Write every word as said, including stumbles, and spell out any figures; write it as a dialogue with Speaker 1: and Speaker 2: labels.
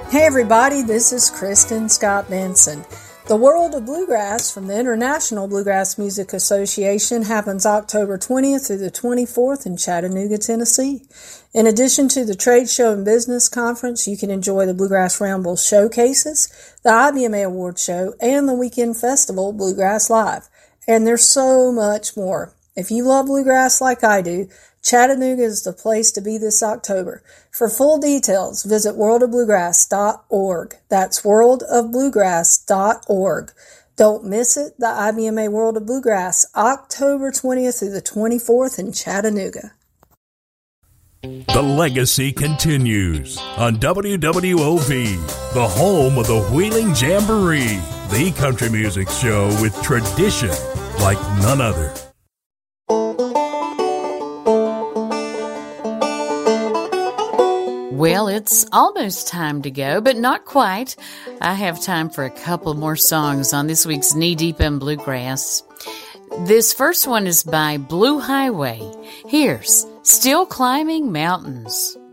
Speaker 1: Hey everybody, this is Kristen Scott Benson. The World of Bluegrass from the International Bluegrass Music Association happens October twentieth through the twenty-fourth in Chattanooga, Tennessee. In addition to the Trade Show and Business Conference, you can enjoy the Bluegrass Ramble showcases, the I B M A Award Show, and the Weekend Festival Bluegrass Live. And there's so much more. If you love bluegrass like I do, Chattanooga is the place to be this October. For full details, visit world of bluegrass dot org. That's world of bluegrass dot org. Don't miss it, the I B M A World of Bluegrass, October twentieth through the twenty-fourth in Chattanooga.
Speaker 2: The legacy continues on W W O V, the home of the Wheeling Jamboree, the country music show with tradition like none other.
Speaker 3: Well, it's almost time to go, but not quite. I have time for a couple more songs on this week's Knee Deep in Bluegrass. This first one is by Blue Highway. Here's Still Climbing Mountains.